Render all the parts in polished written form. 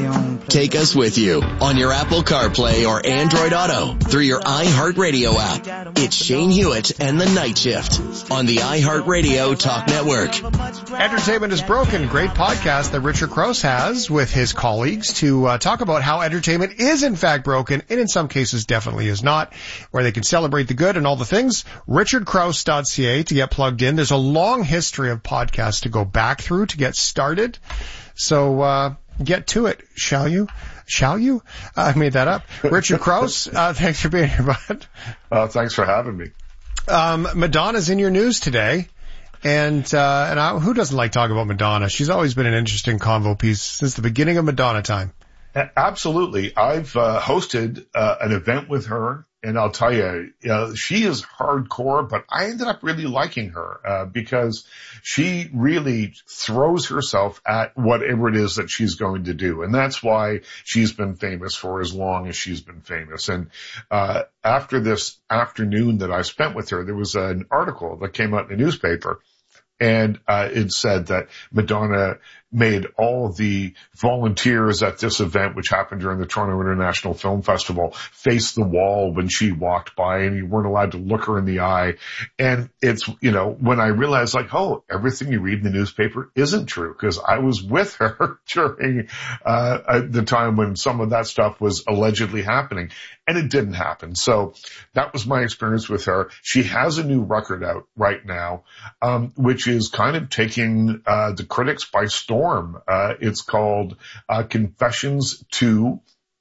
Take us with you on your Apple CarPlay or Android Auto through your iHeartRadio app. It's Shane Hewitt and the Night Shift on the iHeartRadio Talk Network. Entertainment is Broken, great podcast that Richard Crouse has with his colleagues to talk about how entertainment is in fact broken, and in some cases definitely is not, where they can celebrate the good and all the things. RichardCrouse.ca to get plugged in. There's a long history of podcasts to go back through to get started. So, get to it, shall you? Shall you? I made that up. Richard Crouse, thanks for being here, bud. Thanks for having me. Madonna's in your news today. And who doesn't like talking about Madonna? She's always been an interesting convo piece since the beginning of Madonna time. Absolutely. I've hosted an event with her, and I'll tell you, she is hardcore, but I ended up really liking her because she really throws herself at whatever it is that she's going to do. And that's why she's been famous for as long as she's been famous. And after this afternoon that I spent with her, there was an article that came out in the newspaper. And it said that Madonna made all the volunteers at this event, which happened during the Toronto International Film Festival, face the wall when she walked by, and you weren't allowed to look her in the eye. And it's, when I realized, like, oh, everything you read in the newspaper isn't true, because I was with her during the time when some of that stuff was allegedly happening, and it didn't happen. So that was my experience with her. She has a new record out right now, which is kind of taking the critics by storm. It's called Confessions 2,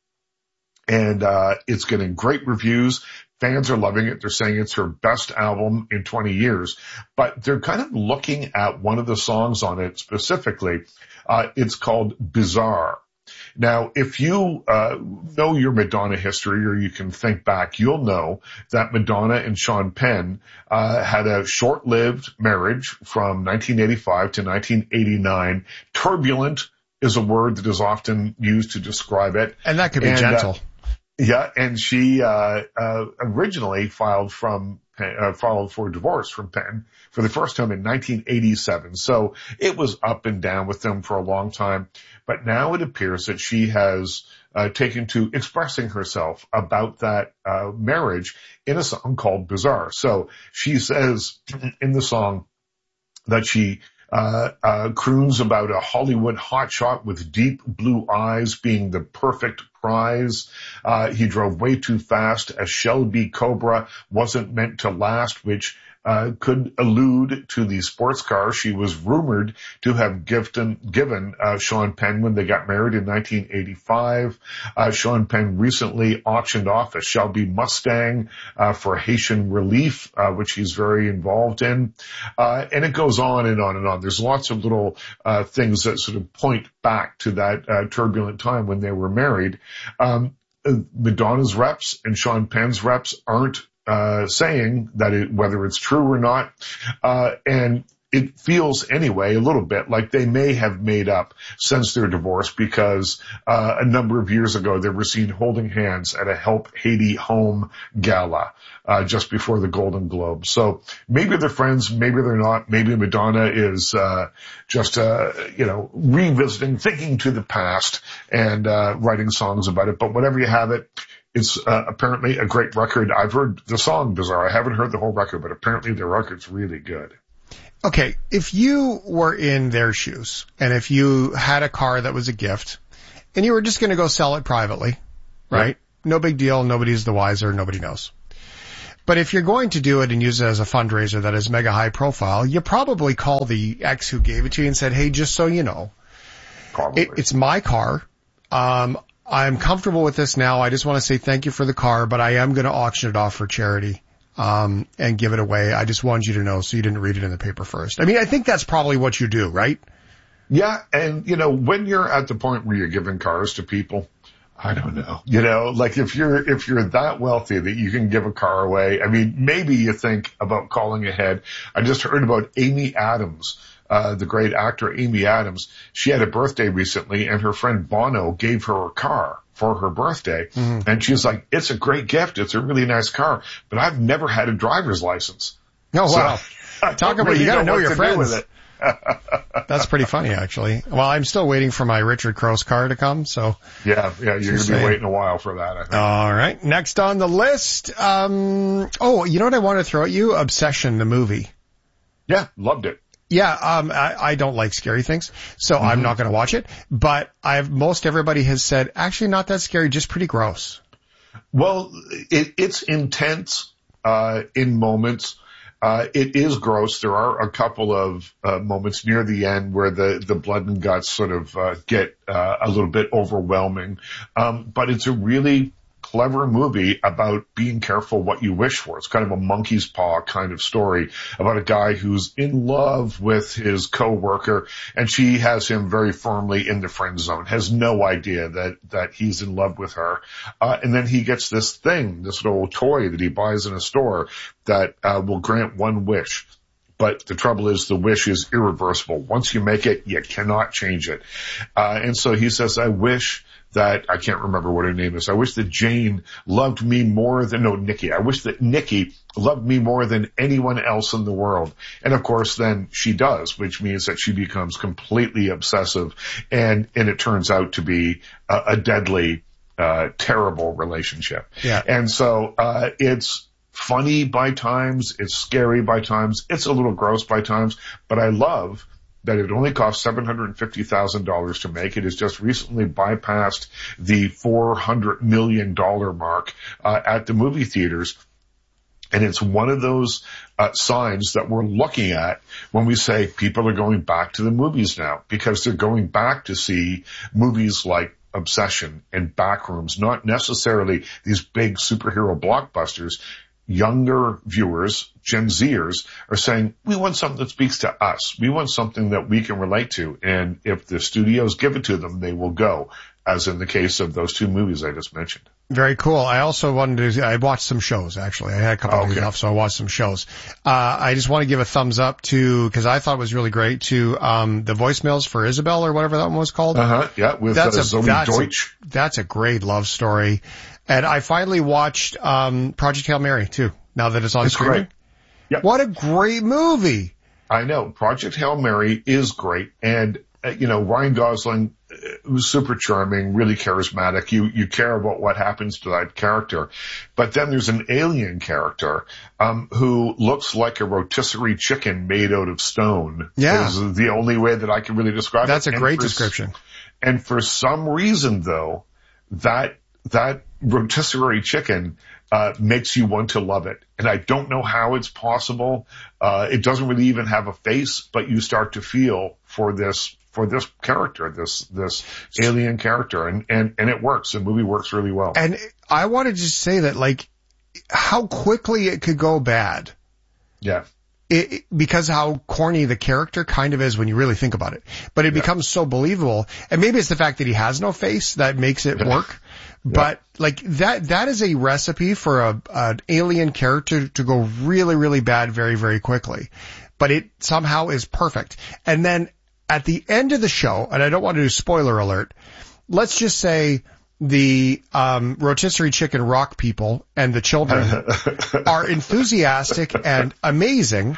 and it's getting great reviews. Fans are loving it. They're saying it's her best album in 20 years. But they're kind of looking at one of the songs on it specifically. It's called Bizarre. Now, if you know your Madonna history, or you can think back, you'll know that Madonna and Sean Penn had a short-lived marriage from 1985 to 1989. Turbulent is a word that is often used to describe it. And that could be gentle. And she originally filed for divorce from Penn for the first time in 1987. So it was up and down with them for a long time. But now it appears that she has taken to expressing herself about that marriage in a song called Bizarre. So she says in the song that she croons about a Hollywood hotshot with deep blue eyes being the perfect prize. He drove way too fast. A Shelby Cobra wasn't meant to last, which could allude to the sports car she was rumored to have given Sean Penn when they got married in 1985. Sean Penn recently auctioned off a Shelby Mustang for Haitian relief, which he's very involved in. And it goes on and on and on. There's lots of little things that sort of point back to that turbulent time when they were married. Madonna's reps and Sean Penn's reps aren't saying that whether it's true or not, and it feels anyway a little bit like they may have made up since their divorce, because a number of years ago they were seen holding hands at a Help Haiti Home gala just before the Golden Globes. So maybe they're friends, maybe they're not. Maybe Madonna is just revisiting, thinking to the past and writing songs about it. But whatever you have it, it's apparently a great record. I've heard the song Bizarre. I haven't heard the whole record, but apparently the record's really good. Okay, if you were in their shoes, and if you had a car that was a gift, and you were just going to go sell it privately, right? Yep. No big deal. Nobody's the wiser. Nobody knows. But if you're going to do it and use it as a fundraiser that is mega high profile, you probably call the ex who gave it to you and said, hey, just so you know, it's my car. I'm comfortable with this now. I just want to say thank you for the car, but I am going to auction it off for charity, and give it away. I just wanted you to know so you didn't read it in the paper first. I mean, I think that's probably what you do, right? Yeah. And, when you're at the point where you're giving cars to people, I don't know, like if you're that wealthy that you can give a car away, I mean, maybe you think about calling ahead. I just heard about Amy Adams. The great actor Amy Adams. She had a birthday recently, and her friend Bono gave her a car for her birthday. Mm-hmm. And she's like, it's a great gift. It's a really nice car, but I've never had a driver's license. Oh, wow. So, Talk about, you got to know your friends. That's pretty funny, actually. Well, I'm still waiting for my Richard Crouse car to come, so. Yeah, you're going to be waiting a while for that, I think. All right. Next on the list, you know what I want to throw at you? Obsession, the movie. Yeah, loved it. Yeah, I don't like scary things, so I'm not going to watch it, but most everybody has said, actually not that scary, just pretty gross. Well, it's intense, in moments. It is gross. There are a couple of moments near the end where the blood and guts sort of get a little bit overwhelming. But it's a really clever movie about being careful what you wish for. It's kind of a monkey's paw kind of story about a guy who's in love with his coworker, and she has him very firmly in the friend zone, has no idea that he's in love with her. And then he gets this little toy that he buys in a store that will grant one wish. But the trouble is the wish is irreversible. Once you make it, you cannot change it. And so he says, I wish that, I can't remember what her name is. I wish that Jane loved me more than, Nikki. I wish that Nikki loved me more than anyone else in the world. And of course then she does, which means that she becomes completely obsessive, and it turns out to be a deadly, terrible relationship. Yeah. And so, it's funny by times, it's scary by times, it's a little gross by times, but I love that it only cost $750,000 to make. It has just recently bypassed the $400 million mark at the movie theaters. And it's one of those signs that we're looking at when we say people are going back to the movies now, because they're going back to see movies like Obsession and Backrooms, not necessarily these big superhero blockbusters. Younger viewers, Gen Zers, are saying, we want something that speaks to us. We want something that we can relate to. And if the studios give it to them, they will go, as in the case of those two movies I just mentioned. Very cool. I also I watched some shows, actually. I had a couple of days off, so I watched some shows. I just want to give a thumbs up because I thought it was really great, to the voicemails for Isabel, or whatever that one was called. Yeah, with Zoe Deutsch. That's a great love story. And I finally watched Project Hail Mary, too, now that it's on streaming. Great. Yep. What a great movie. I know. Project Hail Mary is great. And, Ryan Gosling was super charming, really charismatic. You care about what happens to that character. But then there's an alien character who looks like a rotisserie chicken made out of stone. Yeah. Is the only way that I can really describe it. That's a great description. And for some reason, though, that rotisserie chicken makes you want to love it. And I don't know how it's possible. It doesn't really even have a face, but you start to feel for this character, this alien character, and it works. The movie works really well. And I wanted to say that, like, how quickly it could go bad. Yeah. Because how corny the character kind of is when you really think about it. But it becomes so believable. And maybe it's the fact that he has no face that makes it work. But like that is a recipe for an alien character to go really, really bad very, very quickly. But it somehow is perfect. And then at the end of the show, and I don't want to do spoiler alert, let's just say the rotisserie chicken rock people and the children are enthusiastic and amazing,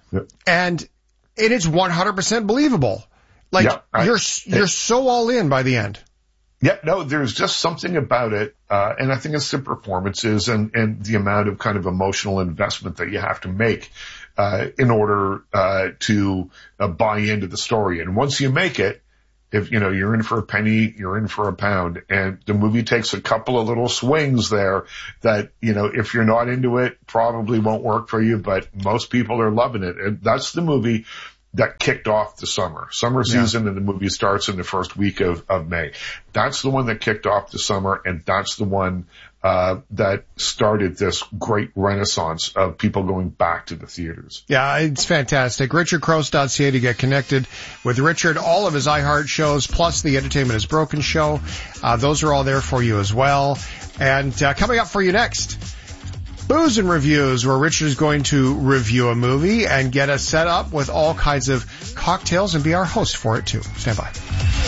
and it is 100% believable. Like, you're so all in by the end. Yeah, no, there's just something about it, and I think it's the performances and the amount of kind of emotional investment that you have to make in order to buy into the story. And once you make it, if, you're in for a penny, you're in for a pound. And the movie takes a couple of little swings there that, if you're not into it, probably won't work for you, but most people are loving it. And that's the movie that kicked off the summer season, and the movie starts in the first week of May. That's the one that kicked off the summer, and that's the one that started this great renaissance of people going back to the theaters. Yeah, it's fantastic. RichardCrouse.ca to get connected with Richard. All of his iHeart shows, plus the Entertainment is Broken show. Those are all there for you as well. And coming up for you next, Booze and Reviews, where Richard is going to review a movie and get us set up with all kinds of cocktails and be our host for it too. Stand by.